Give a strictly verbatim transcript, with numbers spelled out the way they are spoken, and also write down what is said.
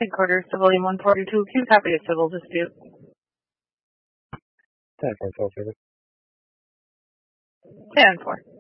Headquarters, Civilian one forty-two, Q copy of civil dispute. ten four, twelve, ten four.